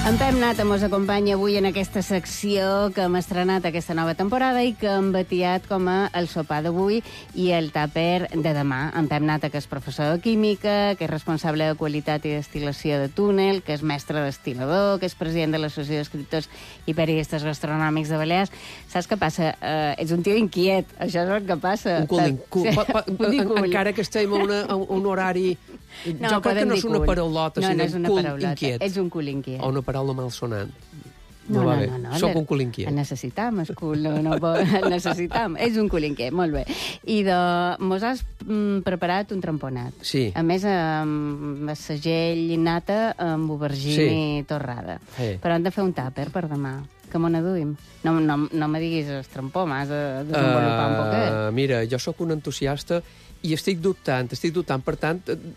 En Pep Nata mos acompanya avui en aquesta secció que hem estrenat aquesta nova temporada i que hem batiat com a el sopar d'avui i el tàper de demà. En Pep Nata, que és professor de química, que és responsable de qualitat i destil·lació de túnel, que és mestre destil·lador, que és president de l'Associació d'Escriptors i Periodistes Gastronòmics de Balears. Saps què passa? Ets un tio inquiet, això és el que passa. Encara que estem a un horari... Jo crec que no és una paraulota, sinó un cul inquiet. Ets un cul inquiet. O una paraula malsonant. No. Soc un cul inquiet. El necessitam, el cul, el necessitam. Ets un cul inquiet, molt bé. I mos has preparat un tramponat. Sí. A més, amb segell nata amb aubergine torrada. Sí. Però hem de fer un tàper per demà. Que m'ho n'aduïm. No me diguis el trampó, m'has de desenvolupar un poquet. Mira, jo sóc un entusiasta i estic dubtant. Per tant,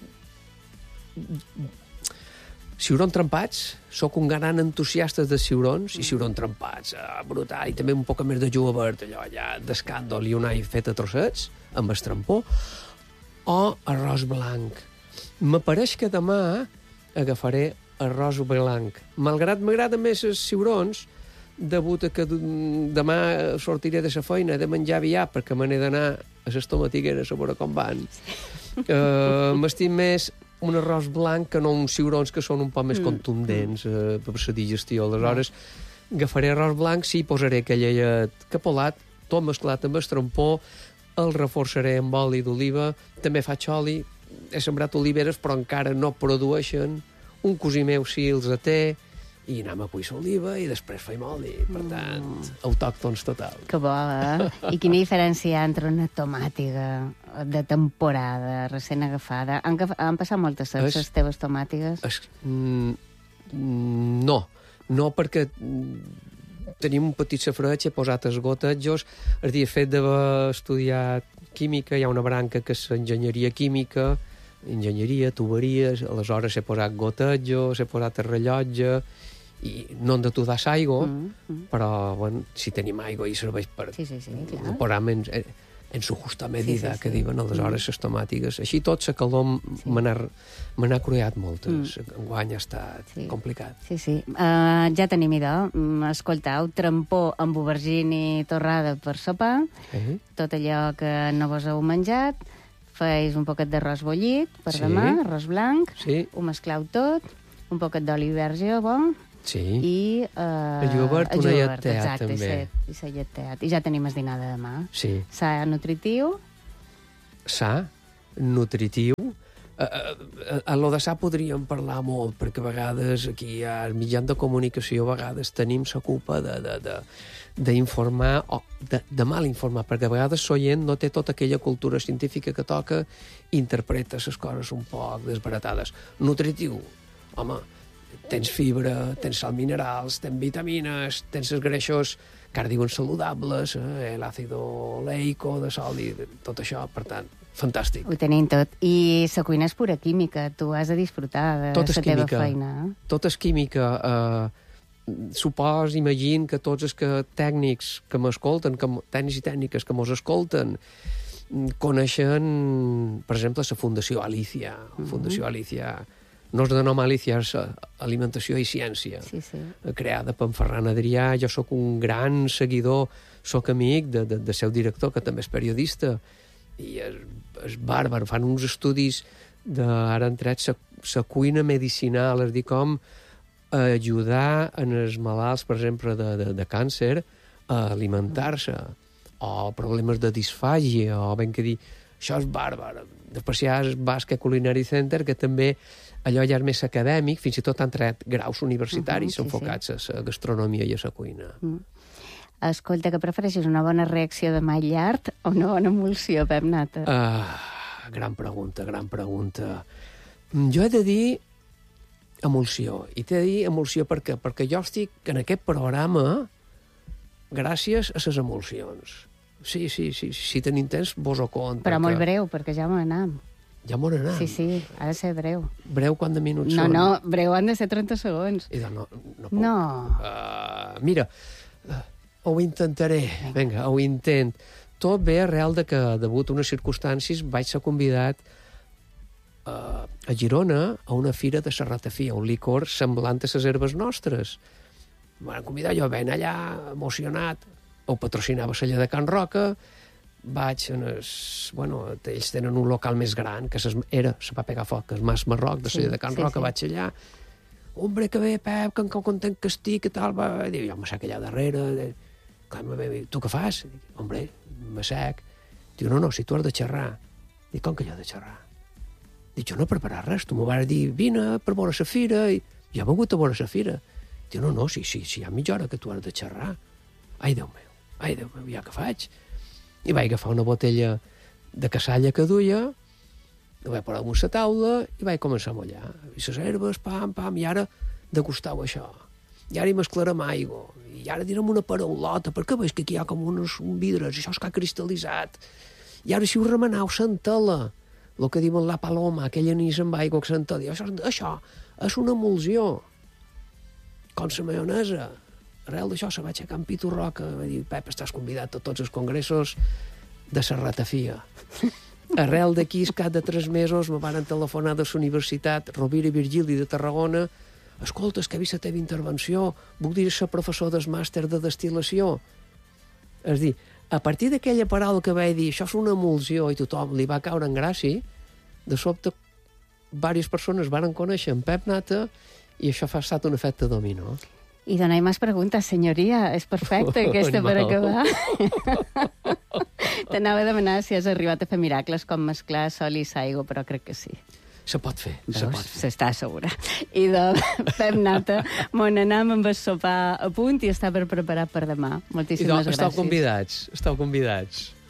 ciurons trempats, sóc un gran entusiasta de ciurons, i ciurons trempats, brutal, i també un poc més de julivert, allò allà d'escàndol, i un all fet a trossets, amb el trampó, o arròs blanc. M'apareix que demà agafaré arròs blanc. Malgrat m'agraden més els ciurons, degut a que demà sortiré de la feina de menjar aviat perquè me n'he d'anar a les tomatigueres a veure com van. M'estim més un arròs blanc que no uns ciurons que són un poc més contundents per la digestió. Aleshores, agafaré arròs blanc, sí, posaré aquell allet capolat, tot mesclat amb el trampó, el reforçaré amb oli d'oliva, també faig oli, he sembrat oliveres però encara no produeixen, un cosí meu sí els té, i anem a cuir l'oliva i després fem oli. Per tant, autòctons total. Que bo, eh? I quina diferència hi ha entre una tomàtiga de temporada, recent agafada? Han passat moltes les teves tomàtigues? No, perquè tenim un petit safreig, he posat els gotejos. El dia fet d'haver estudiat química, hi ha una branca que és enginyeria química, enginyeria, tuberies, aleshores he posat gotejos, he posat el rellotge, i no hem de tudar l'aigua, però bueno, si tenim aigua i serveix per posar en su justa medida, que diuen, aleshores les tomàtiques. Així tot, la calor me n'ha cruiat moltes. Enguany ha estat complicat. Sí. Ja tenim idò. Escoltau, trampó amb aubergine torrada per sopar, tot allò que no vos heu menjat, feis un poquet d'arròs bullit per demà, arròs blanc, ho mesclau tot, un poquet d'oli verge bo, i el iogurt, una lletteat, també. I ja tenim el dinar de demà. Sí. Sa, nutritiu. Sa, nutritiu. A lo de sa podríem parlar molt, perquè a vegades aquí al mitjan de comunicació a vegades tenim la culpa d'informar o de mal informar, perquè a vegades l'oient no té tota aquella cultura científica que toca i interpreta les coses un poc desbaratades. Nutritiu, home, tens fibra, tens sal minerals, tens vitamines, tens els greixos que ara diuen saludables, l'àcido oleico, de sol i tot això, per tant, fantàstic. Ho tenim tot. I la cuina és pura química, tu has de disfrutar de la teva feina. Tot és química. Imagino que tots els tècnics que m'escolten, tècnics i tècniques que mos escolten, coneixen, per exemple, la Fundació Alicia. Fundació Alicia, no és de nom Alicia, és Alimentació i Ciència, creada per Ferran Adrià. Jo sóc un gran seguidor, sóc amic de seu director, que també és periodista, i és bàrbar. Fan uns estudis ara han tret la cuina medicinal, és a dir, com ajudar en els malalts, per exemple, de càncer, a alimentar-se, o problemes de disfàgia, o ben que dir, això és bàrbar. Després hi ha el Basque Culinary Center, que també allò ja és més acadèmic, fins i tot han tret graus universitaris enfocats a la gastronomia i a la cuina. Escolta, que prefereixes una bona reacció de mall llard o una bona emulsió, Pep Nata? Gran pregunta. Jo he de dir emulsió. I t'he de dir emulsió perquè jo estic en aquest programa gràcies a les emulsions. Sí, si tenim temps, vos ho conto. Però molt breu, perquè ja m'ho anam. Ja m'ho anam. Sí, ha de ser breu. Breu quant de minuts són? No, breu han de ser 30 segons. No puc. No. Mira, ho intentaré. Vinga, ho intent. Tot ve arrel de que, degut a unes circumstàncies, vaig ser convidat a Girona a una fira de la ratafia, un licor semblant a les herbes nostres. Em van convidar, jo ben allà, emocionat, ho patrocinava la llar de Can Roca, vaig ells tenen un local més gran, que se va pegar foc, que és Mas Marroc, de la llar de Can Roca, vaig allà, hombre, que bé, Pep, que content que estic, que tal, va... Diu, jo m'assec allà darrere, tu què fas? Dic, hombre, m'assec. Diu, no, si tu has de xerrar. Dic, com que jo he de xerrar? Dic, jo no he preparat res, tu m'ho vas dir, vine per veure la fira, i jo he vingut a veure la fira. Diu, no, sí, hi ha mitja hora que tu has de xerrar. Ai, Déu meu, ja què faig? I vaig agafar una botella de cassalla que duia, ho vaig posar damunt la taula i vaig començar a mullar. I les herbes, pam, i ara degustau això. I ara hi mesclarem aigua. I ara direm una paraulota, perquè veus que aquí hi ha com uns vidres, això és que ha cristal·litzat. I ara si ho remenau, s'entela. El que diuen la paloma, aquell anís amb aigua que s'entela. Això és una emulsió. Com la maionesa. Arrel d'això se va aixecar en Pitu Roca. Va dir, Pep, estàs convidat a tots els congressos de la ratafia. Arrel d'aquí, cap de 3 mesos, me van telefonar de la Universitat Rovira i Virgili de Tarragona. Escolta, és que he vist la teva intervenció, vull dir ser professor del màster de destil·lació. És dir, a partir d'aquella paraula que vaig dir, això és una emulsió, i tothom li va caure en gràcia, de sobte, diverses persones varen conèixer en Pep Nata i això ha estat un efecte dominó. Y no hay más preguntas, señoría. És perfecte, aquesta per acabar. T'anava a demanar si has arribat a fer miracles com mesclar sol i aigua, però crec que sí. Se pot fer, se pot fer. S'està segura. I de Pep Nata, mon anam amb el sopar a punt i està per preparar per demà. Moltíssimes gràcies. Esteu convidats.